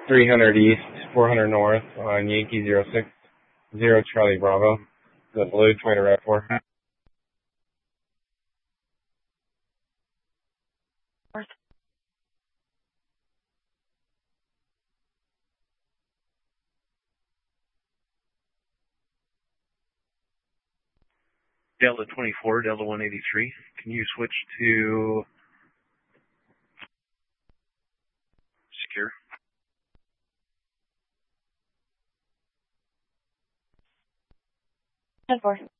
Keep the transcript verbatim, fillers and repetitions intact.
three hundred East, four hundred North on Yankee zero six zero Charlie Bravo. The blue Toyota RAV four. Delta twenty-four, Delta one eighty-three. Can you switch to secure? ten four.